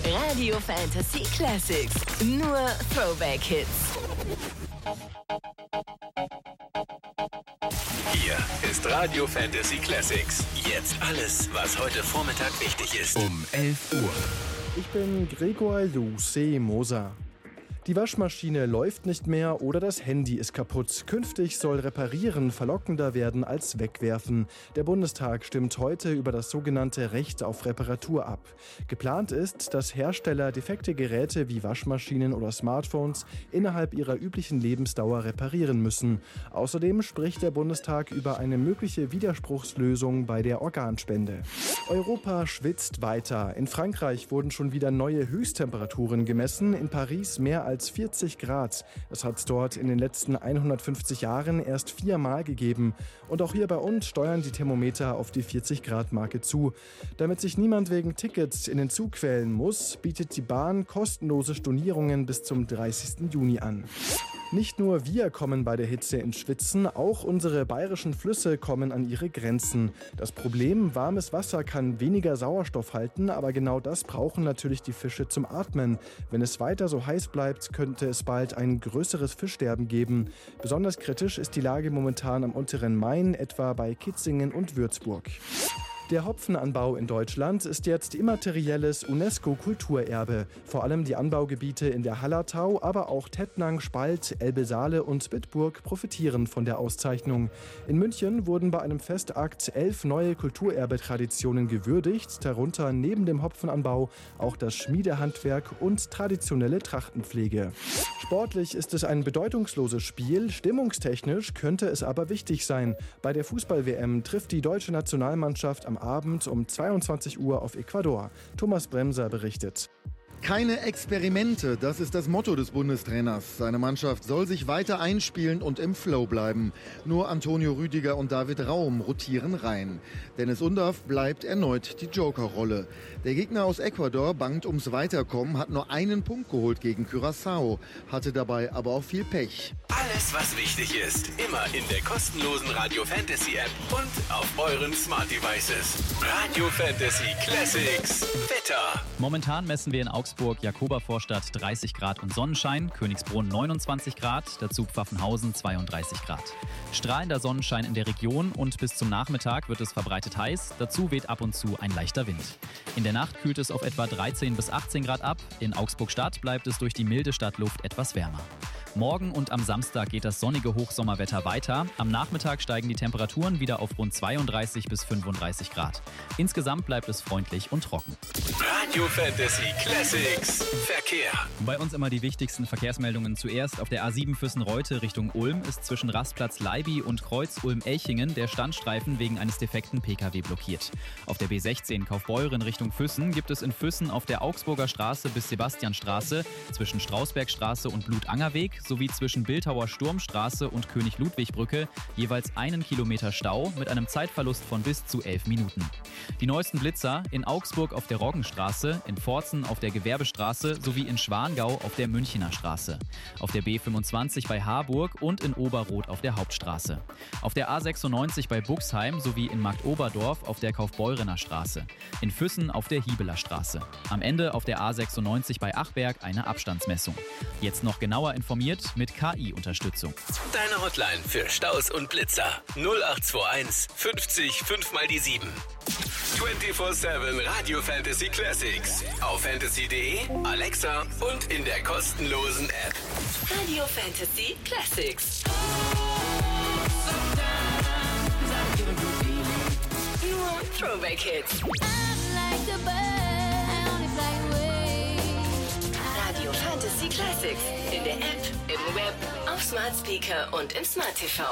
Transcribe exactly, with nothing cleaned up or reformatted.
Radio Fantasy Classics. Nur Throwback-Hits. Hier ist Radio Fantasy Classics. Jetzt alles, was heute Vormittag wichtig ist. Um elf Uhr. Ich bin Gregor Lucé Moser. Die Waschmaschine läuft nicht mehr oder das Handy ist kaputt. Künftig soll Reparieren verlockender werden als Wegwerfen. Der Bundestag stimmt heute über das sogenannte Recht auf Reparatur ab. Geplant ist, dass Hersteller defekte Geräte wie Waschmaschinen oder Smartphones innerhalb ihrer üblichen Lebensdauer reparieren müssen. Außerdem spricht der Bundestag über eine mögliche Widerspruchslösung bei der Organspende. Europa schwitzt weiter. In Frankreich wurden schon wieder neue Höchsttemperaturen gemessen. In Paris mehr als als vierzig Grad. Das hat es dort in den letzten hundertfünfzig Jahren erst viermal gegeben. Und auch hier bei uns steuern die Thermometer auf die vierzig Grad Marke zu. Damit sich niemand wegen Tickets in den Zug quälen muss, bietet die Bahn kostenlose Stornierungen bis zum dreißigsten Juni an. Nicht nur wir kommen bei der Hitze ins Schwitzen, auch unsere bayerischen Flüsse kommen an ihre Grenzen. Das Problem, warmes Wasser kann weniger Sauerstoff halten, aber genau das brauchen natürlich die Fische zum Atmen. Wenn es weiter so heiß bleibt, könnte es bald ein größeres Fischsterben geben. Besonders kritisch ist die Lage momentan am unteren Main, etwa bei Kitzingen und Würzburg. Der Hopfenanbau in Deutschland ist jetzt immaterielles UNESCO-Kulturerbe. Vor allem die Anbaugebiete in der Hallertau, aber auch Tettnang, Spalt, Elbe-Saale und Bitburg profitieren von der Auszeichnung. In München wurden bei einem Festakt elf neue Kulturerbe-Traditionen gewürdigt, darunter neben dem Hopfenanbau auch das Schmiedehandwerk und traditionelle Trachtenpflege. Sportlich ist es ein bedeutungsloses Spiel, stimmungstechnisch könnte es aber wichtig sein. Bei der Fußball-W M trifft die deutsche Nationalmannschaft am Abend um zweiundzwanzig Uhr auf Ecuador. Thomas Bremser berichtet. Keine Experimente, das ist das Motto des Bundestrainers. Seine Mannschaft soll sich weiter einspielen und im Flow bleiben. Nur Antonio Rüdiger und David Raum rotieren rein. Dennis Undaff bleibt erneut die Joker-Rolle. Der Gegner aus Ecuador bangt ums Weiterkommen, hat nur einen Punkt geholt gegen Curaçao, hatte dabei aber auch viel Pech. Alles, was wichtig ist, immer in der kostenlosen Radio Fantasy App und auf euren Smart Devices. Radio Fantasy Classics. Wetter. Momentan messen wir in Augsburg, Jakobervorstadt dreißig Grad und Sonnenschein, Königsbrunn neunundzwanzig Grad, dazu Pfaffenhausen zweiunddreißig Grad. Strahlender Sonnenschein in der Region und bis zum Nachmittag wird es verbreitet heiß, dazu weht ab und zu ein leichter Wind. In der Nacht kühlt es auf etwa dreizehn bis achtzehn Grad ab, in Augsburg-Stadt bleibt es durch die milde Stadtluft etwas wärmer. Morgen und am Samstag geht das sonnige Hochsommerwetter weiter. Am Nachmittag steigen die Temperaturen wieder auf rund zweiunddreißig bis fünfunddreißig Grad. Insgesamt bleibt es freundlich und trocken. Radio Fantasy Classics. Verkehr. Bei uns immer die wichtigsten Verkehrsmeldungen zuerst. Auf der A sieben Füssen-Reute Richtung Ulm ist zwischen Rastplatz Leiby und Kreuz Ulm-Elchingen der Standstreifen wegen eines defekten P K W blockiert. Auf der B sechzehn Kaufbeuren Richtung Füssen gibt es in Füssen auf der Augsburger Straße bis Sebastianstraße zwischen Strausbergstraße und Blutangerweg sowie zwischen Bildhauer Sturmstraße und König-Ludwig-Brücke jeweils einen Kilometer Stau mit einem Zeitverlust von bis zu elf Minuten. Die neuesten Blitzer in Augsburg auf der Roggenstraße, in Pforzen auf der Gewerbestraße sowie in Schwangau auf der Münchener Straße. Auf der B fünfundzwanzig bei Harburg und in Oberroth auf der Hauptstraße. Auf der A sechsundneunzig bei Buxheim sowie in Marktoberdorf auf der Kaufbeurener Straße. In Füssen auf der Hiebeler Straße. Am Ende auf der A sechsundneunzig bei Achberg eine Abstandsmessung. Jetzt noch genauer informiert mit K I-Unterstützung. Deine Hotline für Staus und Blitzer null acht zwei eins fünfzig fünf mal die sieben. vierundzwanzig sieben Radio Fantasy Classics auf fantasy punkt de, Alexa und in der kostenlosen App. Radio Fantasy Classics. Nur Throwback-Hits. Radio Fantasy Classics. In der App, im Web, auf Smart Speaker und im Smart T V.